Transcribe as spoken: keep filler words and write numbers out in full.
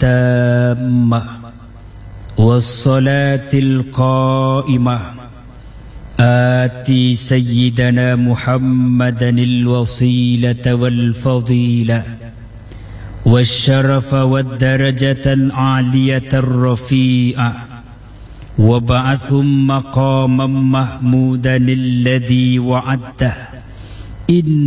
التامة والصلاة القائمة آتي سيدنا محمدا الوسيلة والفضيلة والشرف والدرجة العالية الرفيعة وبعثهم مقاما محمودا الذي وعده. إن